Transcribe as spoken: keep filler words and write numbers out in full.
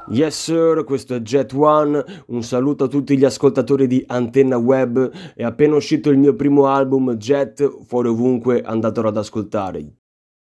Yes sir, questo è Jet One, un saluto a tutti gli ascoltatori di Antenna Web. È appena uscito il mio primo album Jet, fuori ovunque, andatelo ad ascoltare.